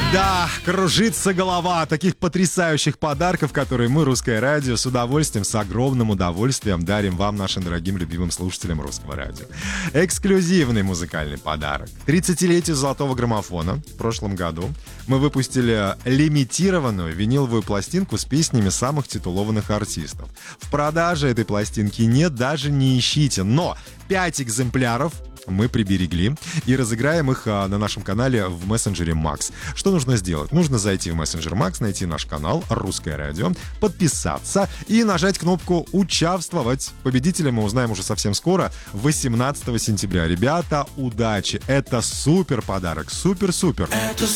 Да, кружится голова от таких потрясающих подарков, которые мы, Русское радио, с удовольствием, с огромным удовольствием дарим вам, нашим дорогим, любимым слушателям Русского радио. Эксклюзивный музыкальный подарок. 30-летию золотого граммофона в прошлом году мы выпустили лимитированную виниловую пластинку с песнями самых титулованных артистов. В продаже этой пластинки нет, даже не ищите, но 5 экземпляров мы приберегли и разыграем их на нашем канале в мессенджере Max. Что нужно сделать? Нужно зайти в мессенджер Max, найти наш канал Русское радио, подписаться и нажать кнопку «Участвовать». Победителя мы узнаем уже совсем скоро, 18 сентября. Ребята, удачи! Это супер подарок, супер-супер! Это